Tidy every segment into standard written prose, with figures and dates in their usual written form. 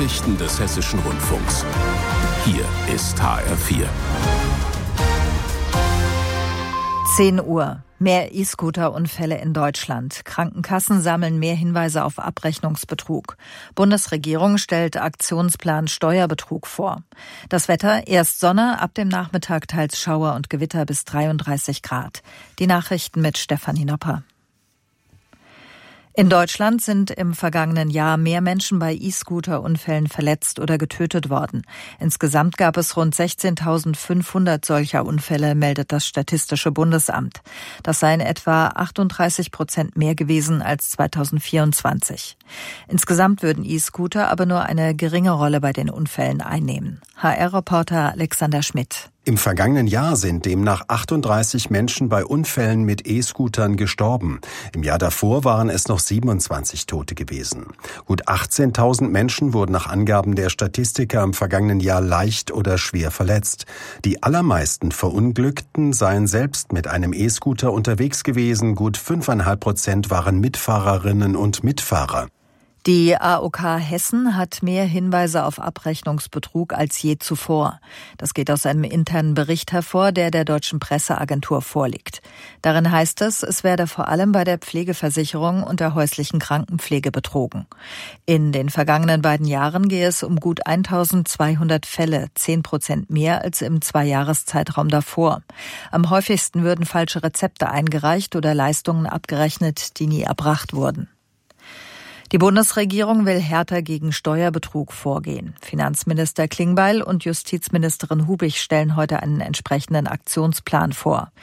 Nachrichten des Hessischen Rundfunks. Hier ist HR4. 10 Uhr. Mehr E-Scooter-Unfälle in Deutschland. Krankenkassen sammeln mehr Hinweise auf Abrechnungsbetrug. Bundesregierung stellt Aktionsplan Steuerbetrug vor. Das Wetter, erst Sonne, ab dem Nachmittag teils Schauer und Gewitter bis 33 Grad. Die Nachrichten mit Stefanie Nopper. In Deutschland sind im vergangenen Jahr mehr Menschen bei E-Scooter-Unfällen verletzt oder getötet worden. Insgesamt gab es rund 16.500 solcher Unfälle, meldet das Statistische Bundesamt. Das seien etwa 38% mehr gewesen als 2024. Insgesamt würden E-Scooter aber nur eine geringe Rolle bei den Unfällen einnehmen. HR-Reporter Alexander Schmidt. Im vergangenen Jahr sind demnach 38 Menschen bei Unfällen mit E-Scootern gestorben. Im Jahr davor waren es noch 27 Tote gewesen. Gut 18.000 Menschen wurden nach Angaben der Statistiker im vergangenen Jahr leicht oder schwer verletzt. Die allermeisten Verunglückten seien selbst mit einem E-Scooter unterwegs gewesen. Gut 5,5% waren Mitfahrerinnen und Mitfahrer. Die AOK Hessen hat mehr Hinweise auf Abrechnungsbetrug als je zuvor. Das geht aus einem internen Bericht hervor, der Deutschen Presseagentur vorliegt. Darin heißt es, es werde vor allem bei der Pflegeversicherung und der häuslichen Krankenpflege betrogen. In den vergangenen beiden Jahren gehe es um gut 1.200 Fälle, 10% mehr als im 2-Jahreszeitraum davor. Am häufigsten würden falsche Rezepte eingereicht oder Leistungen abgerechnet, die nie erbracht wurden. Die Bundesregierung will härter gegen Steuerbetrug vorgehen. Finanzminister Klingbeil und Justizministerin Hubig stellen heute einen entsprechenden Aktionsplan vor.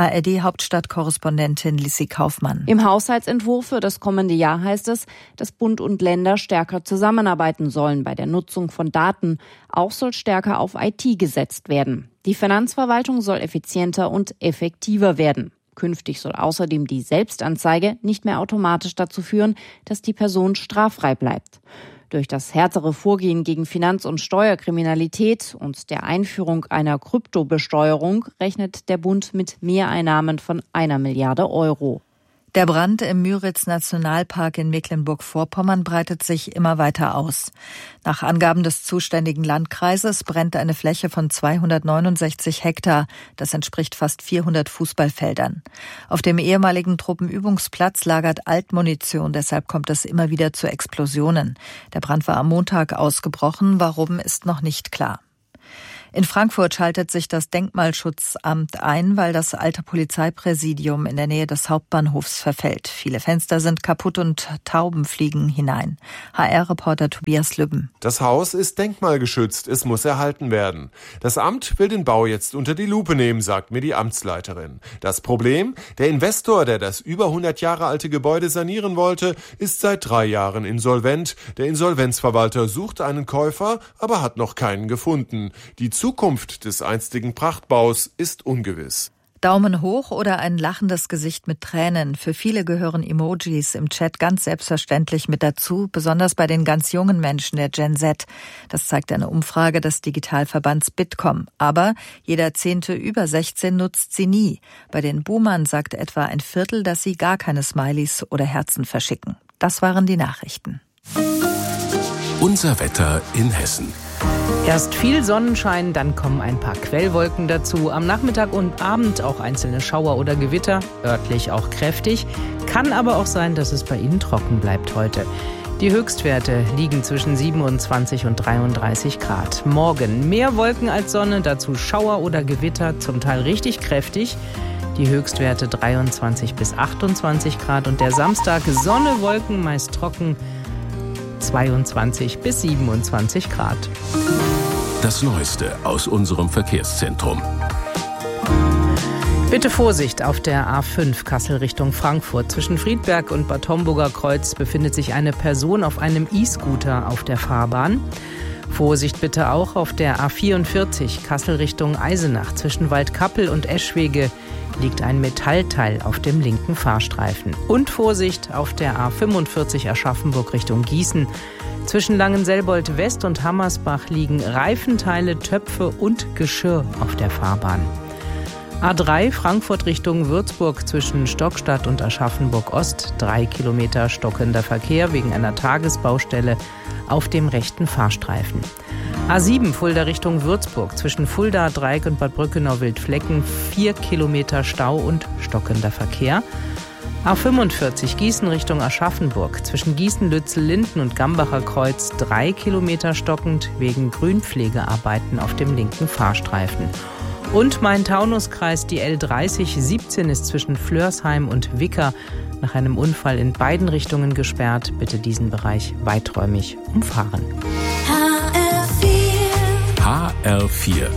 ARD-Hauptstadtkorrespondentin Lissi Kaufmann. Im Haushaltsentwurf für das kommende Jahr heißt es, dass Bund und Länder stärker zusammenarbeiten sollen bei der Nutzung von Daten. Auch soll stärker auf IT gesetzt werden. Die Finanzverwaltung soll effizienter und effektiver werden. Künftig soll außerdem die Selbstanzeige nicht mehr automatisch dazu führen, dass die Person straffrei bleibt. Durch das härtere Vorgehen gegen Finanz- und Steuerkriminalität und der Einführung einer Kryptobesteuerung rechnet der Bund mit Mehreinnahmen von 1 Milliarde Euro. Der Brand im Müritz-Nationalpark in Mecklenburg-Vorpommern breitet sich immer weiter aus. Nach Angaben des zuständigen Landkreises brennt eine Fläche von 269 Hektar. Das entspricht fast 400 Fußballfeldern. Auf dem ehemaligen Truppenübungsplatz lagert Altmunition, deshalb kommt es immer wieder zu Explosionen. Der Brand war am Montag ausgebrochen, warum ist noch nicht klar. In Frankfurt schaltet sich das Denkmalschutzamt ein, weil das alte Polizeipräsidium in der Nähe des Hauptbahnhofs verfällt. Viele Fenster sind kaputt und Tauben fliegen hinein. HR-Reporter Tobias Lübben. Das Haus ist denkmalgeschützt, es muss erhalten werden. Das Amt will den Bau jetzt unter die Lupe nehmen, sagt mir die Amtsleiterin. Das Problem? Der Investor, der das über 100 Jahre alte Gebäude sanieren wollte, ist seit 3 Jahren insolvent. Der Insolvenzverwalter sucht einen Käufer, aber hat noch keinen gefunden. Die Zukunft des einstigen Prachtbaus ist ungewiss. Daumen hoch oder ein lachendes Gesicht mit Tränen. Für viele gehören Emojis im Chat ganz selbstverständlich mit dazu, besonders bei den ganz jungen Menschen der Gen Z. Das zeigt eine Umfrage des Digitalverbands Bitkom. Aber jeder 10. über 16 nutzt sie nie. Bei den Boomern sagt etwa ein Viertel, dass sie gar keine Smileys oder Herzen verschicken. Das waren die Nachrichten. Unser Wetter in Hessen. Erst viel Sonnenschein, dann kommen ein paar Quellwolken dazu. Am Nachmittag und Abend auch einzelne Schauer oder Gewitter, örtlich auch kräftig. Kann aber auch sein, dass es bei Ihnen trocken bleibt heute. Die Höchstwerte liegen zwischen 27 und 33 Grad. Morgen mehr Wolken als Sonne, dazu Schauer oder Gewitter, zum Teil richtig kräftig. Die Höchstwerte 23 bis 28 Grad und der Samstag Sonne, Wolken, meist trocken, 22 bis 27 Grad. Das Neueste aus unserem Verkehrszentrum. Bitte Vorsicht auf der A5 Kassel Richtung Frankfurt. Zwischen Friedberg und Bad Homburger Kreuz befindet sich eine Person auf einem E-Scooter auf der Fahrbahn. Vorsicht bitte auch auf der A44 Kassel Richtung Eisenach. Zwischen Waldkappel und Eschwege liegt ein Metallteil auf dem linken Fahrstreifen. Und Vorsicht auf der A45 Aschaffenburg Richtung Gießen. Zwischen Langenselbold West und Hammersbach liegen Reifenteile, Töpfe und Geschirr auf der Fahrbahn. A3 Frankfurt Richtung Würzburg zwischen Stockstadt und Aschaffenburg Ost. 3 Kilometer stockender Verkehr wegen einer Tagesbaustelle. auf dem rechten Fahrstreifen. A7 Fulda Richtung Würzburg, zwischen Fulda, Dreieck und Bad Brückenau-Wildflecken 4 Kilometer Stau und stockender Verkehr. A45 Gießen Richtung Aschaffenburg, zwischen Gießen-Lützel-Linden und Gambacher Kreuz 3 Kilometer stockend wegen Grünpflegearbeiten auf dem linken Fahrstreifen. Und Main-Taunus-Kreis, die L30 17 ist zwischen Flörsheim und Wicker nach einem Unfall in beiden Richtungen gesperrt. Bitte diesen Bereich weiträumig umfahren. HR4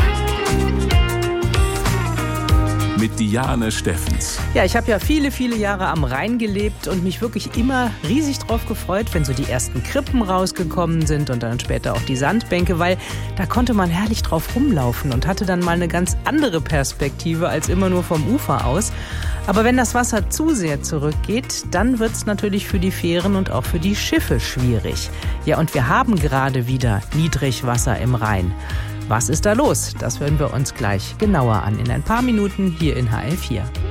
mit Diane Steffens. Ja, ich habe ja viele, viele Jahre am Rhein gelebt und mich wirklich immer riesig drauf gefreut, wenn so die ersten Krippen rausgekommen sind und dann später auch die Sandbänke, weil da konnte man herrlich drauf rumlaufen und hatte dann mal eine ganz andere Perspektive als immer nur vom Ufer aus. Aber wenn das Wasser zu sehr zurückgeht, dann wird es natürlich für die Fähren und auch für die Schiffe schwierig. Ja, und wir haben gerade wieder Niedrigwasser im Rhein. Was ist da los? Das hören wir uns gleich genauer an in ein paar Minuten hier in HR4.